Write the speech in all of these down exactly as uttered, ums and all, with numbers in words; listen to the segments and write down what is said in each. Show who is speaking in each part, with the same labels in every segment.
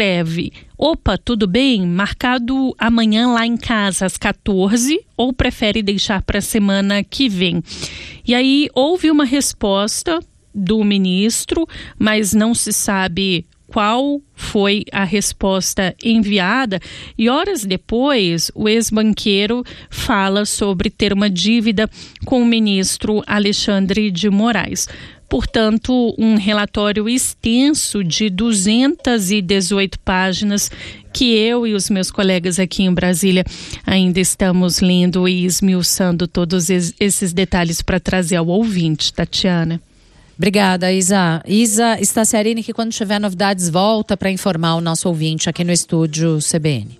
Speaker 1: escreve: opa, tudo bem? Marcado amanhã lá em casa às quatorze, ou prefere deixar para a semana que vem? E aí houve uma resposta do ministro, mas não se sabe qual foi a resposta enviada, e horas depois o ex-banqueiro fala sobre ter uma dívida com o ministro Alexandre de Moraes. Portanto, um relatório extenso de duzentas e dezoito páginas que eu e os meus colegas aqui em Brasília ainda estamos lendo e esmiuçando todos esses detalhes para trazer ao ouvinte. Tatiana.
Speaker 2: Obrigada, Isa. Isa Staciarini, que quando tiver novidades volta para informar o nosso ouvinte aqui no estúdio C B N.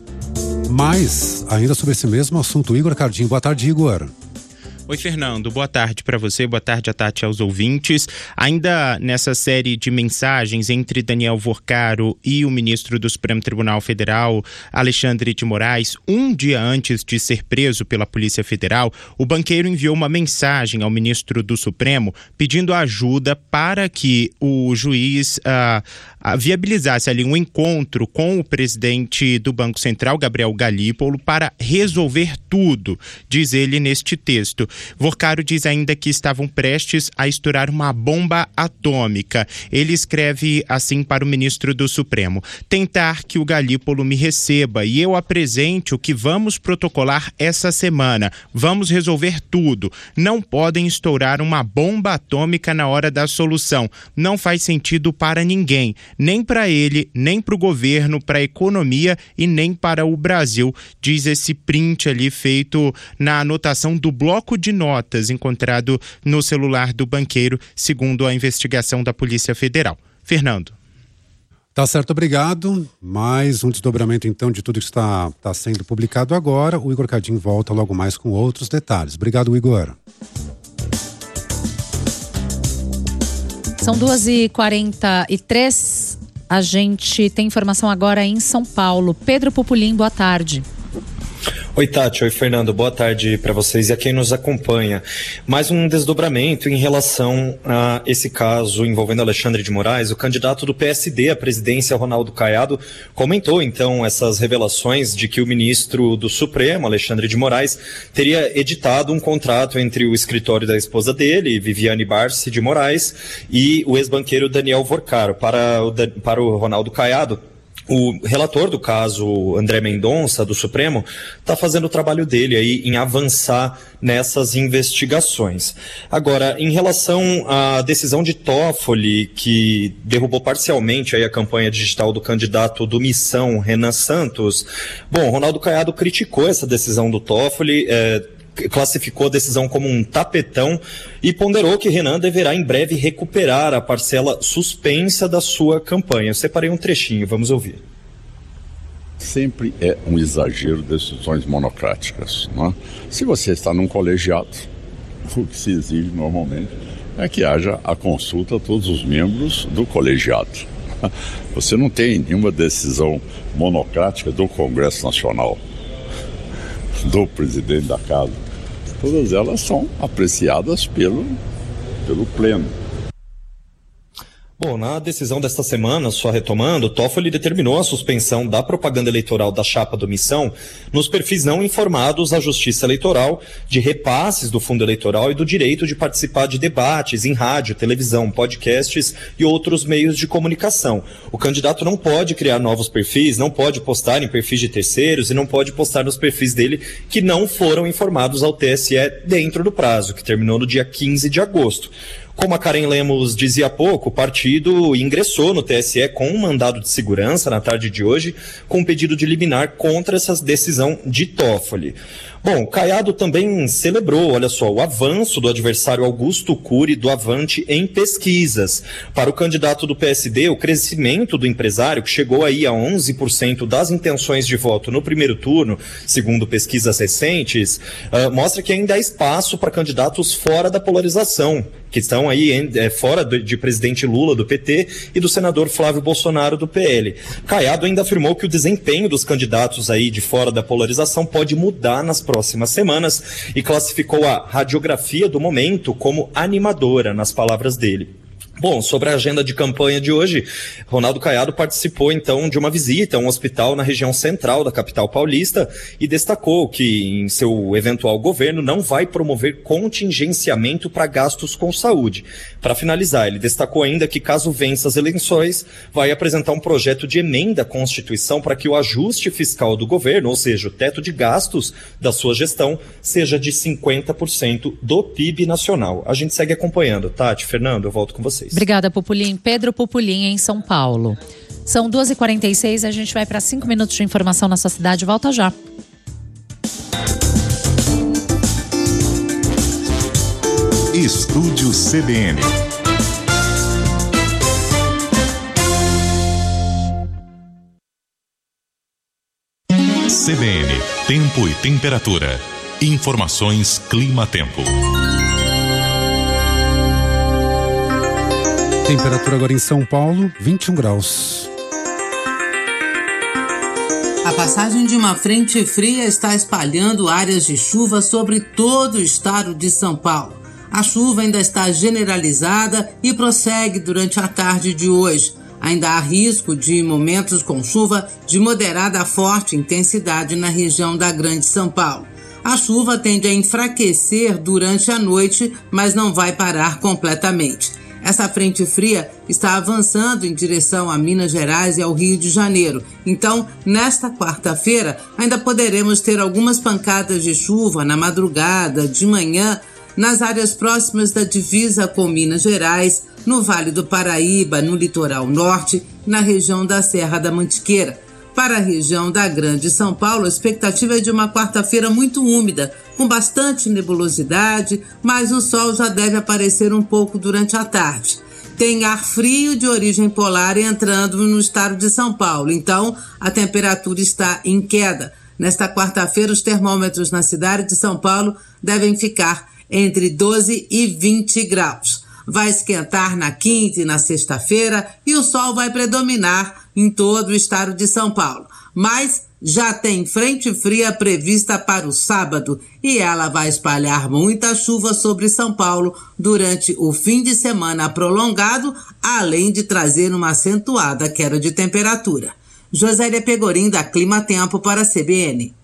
Speaker 3: Mas, ainda sobre esse mesmo assunto, Igor Cardinho. Boa tarde, Igor.
Speaker 4: Oi, Fernando. Boa tarde para você, boa tarde a Tati, aos ouvintes. Ainda nessa série de mensagens entre Daniel Vorcaro e o ministro do Supremo Tribunal Federal, Alexandre de Moraes, um dia antes de ser preso pela Polícia Federal, o banqueiro enviou uma mensagem ao ministro do Supremo pedindo ajuda para que o juiz ah, ah, viabilizasse ali um encontro com o presidente do Banco Central, Gabriel Galípolo, para resolver tudo, diz ele neste texto. Vorcaro diz ainda que estavam prestes a estourar uma bomba atômica. Ele escreve assim para o ministro do Supremo: tentar que o Galípolo me receba e eu apresente o que vamos protocolar essa semana. Vamos resolver tudo. Não podem estourar uma bomba atômica na hora da solução. Não faz sentido para ninguém, nem para ele, nem para o governo, para a economia e nem para o Brasil, diz esse print ali feito na anotação do bloco de notas encontrado no celular do banqueiro, segundo a investigação da Polícia Federal. Fernando.
Speaker 3: Tá certo, obrigado. Mais um desdobramento então de tudo que está, está sendo publicado agora. O Igor Cardinho volta logo mais com outros detalhes. Obrigado, Igor.
Speaker 2: São duas e quarenta e três. A gente tem informação agora em São Paulo. Pedro Pupulim, boa tarde.
Speaker 5: Oi, Tati. Oi, Fernando. Boa tarde para vocês e a quem nos acompanha. Mais um desdobramento em relação a esse caso envolvendo Alexandre de Moraes. O candidato do P S D à presidência, Ronaldo Caiado, comentou então essas revelações de que o ministro do Supremo, Alexandre de Moraes, teria editado um contrato entre o escritório da esposa dele, Viviane Barsi de Moraes, e o ex-banqueiro Daniel Vorcaro. Para o, para o Ronaldo Caiado, o relator do caso, André Mendonça, do Supremo, está fazendo o trabalho dele aí em avançar nessas investigações. Agora, em relação à decisão de Toffoli, que derrubou parcialmente aí a campanha digital do candidato do Missão, Renan Santos, bom, Ronaldo Caiado criticou essa decisão do Toffoli, é, classificou a decisão como um tapetão e ponderou que Renan deverá em breve recuperar a parcela suspensa da sua campanha. Eu separei um trechinho, vamos ouvir.
Speaker 6: Sempre é um exagero decisões monocráticas, não é? Se você está num colegiado, o que se exige normalmente é que haja a consulta a todos os membros do colegiado. Você não tem nenhuma decisão monocrática do Congresso Nacional, do presidente da casa. Todas elas são apreciadas pelo, pelo Pleno.
Speaker 5: Bom, na decisão desta semana, só retomando, Toffoli determinou a suspensão da propaganda eleitoral da chapa do Missão nos perfis não informados à Justiça Eleitoral, de repasses do fundo eleitoral e do direito de participar de debates em rádio, televisão, podcasts e outros meios de comunicação. O candidato não pode criar novos perfis, não pode postar em perfis de terceiros e não pode postar nos perfis dele que não foram informados ao T S E dentro do prazo, que terminou no dia quinze de agosto. Como a Karen Lemos dizia há pouco, o partido ingressou no T S E com um mandado de segurança na tarde de hoje, com um pedido de liminar contra essa decisão de Toffoli. Bom, Caiado também celebrou, olha só, o avanço do adversário Augusto Cury do Avante em pesquisas. Para o candidato do P S D, o crescimento do empresário, que chegou aí a onze por cento das intenções de voto no primeiro turno, segundo pesquisas recentes, uh, mostra que ainda há espaço para candidatos fora da polarização, que estão aí é, fora de, de presidente Lula do P T e do senador Flávio Bolsonaro do P L. Caiado ainda afirmou que o desempenho dos candidatos aí de fora da polarização pode mudar nas próximas semanas e classificou a radiografia do momento como animadora, nas palavras dele. Bom, sobre a agenda de campanha de hoje, Ronaldo Caiado participou então de uma visita a um hospital na região central da capital paulista e destacou que em seu eventual governo não vai promover contingenciamento para gastos com saúde. Para finalizar, ele destacou ainda que caso vença as eleições, vai apresentar um projeto de emenda à Constituição para que o ajuste fiscal do governo, ou seja, o teto de gastos da sua gestão, seja de cinquenta por cento do P I B nacional. A gente segue acompanhando. Tati, Fernando, eu volto com vocês.
Speaker 2: Obrigada, Pupulim. Pedro Pupulim, em São Paulo. São duas e quarenta e seis, a gente vai para cinco minutos de informação na sua cidade. Volta já.
Speaker 7: Estúdio C B N. C B N, tempo e temperatura. Informações Clima-Tempo.
Speaker 3: Temperatura agora em São Paulo, vinte e um graus.
Speaker 8: A passagem de uma frente fria está espalhando áreas de chuva sobre todo o estado de São Paulo. A chuva ainda está generalizada e prossegue durante a tarde de hoje. Ainda há risco de momentos com chuva de moderada a forte intensidade na região da Grande São Paulo. A chuva tende a enfraquecer durante a noite, mas não vai parar completamente. Essa frente fria está avançando em direção a Minas Gerais e ao Rio de Janeiro. Então, nesta quarta-feira, ainda poderemos ter algumas pancadas de chuva na madrugada, de manhã, nas áreas próximas da divisa com Minas Gerais, no Vale do Paraíba, no litoral norte, na região da Serra da Mantiqueira. Para a região da Grande São Paulo, a expectativa é de uma quarta-feira muito úmida, com bastante nebulosidade, mas o sol já deve aparecer um pouco durante a tarde. Tem ar frio de origem polar entrando no estado de São Paulo, então a temperatura está em queda. Nesta quarta-feira, os termômetros na cidade de São Paulo devem ficar entre doze e vinte graus. Vai esquentar na quinta e na sexta-feira e o sol vai predominar em todo o estado de São Paulo. Mas já tem frente fria prevista para o sábado e ela vai espalhar muita chuva sobre São Paulo durante o fim de semana prolongado, além de trazer uma acentuada queda de temperatura. Josélia Pegorim, da Clima Tempo, para a C B N.